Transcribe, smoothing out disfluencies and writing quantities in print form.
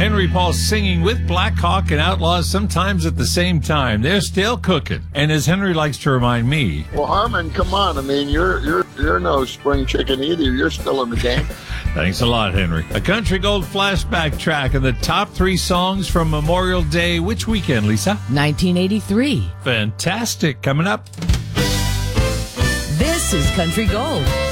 Henry Paul singing with Black Hawk and Outlaws sometimes at the same time. They're still cooking. And as Henry likes to remind me... Well, Harmon, come on. I mean, you're no spring chicken either. You're still in the game. Thanks a lot, Henry. A Country Gold flashback track and the top 3 songs from Memorial Day. Which weekend, Lisa? 1983. Fantastic. Coming up. This is Country Gold.